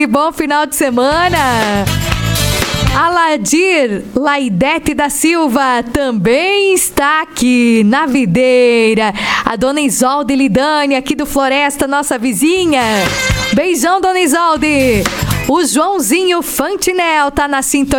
Que bom final de semana. Aladir Laidete da Silva também está aqui na videira. A dona Isolde Lidânia, aqui do Floresta, nossa vizinha. Beijão, dona Isolde. O Joãozinho Fantinel tá na sintonia.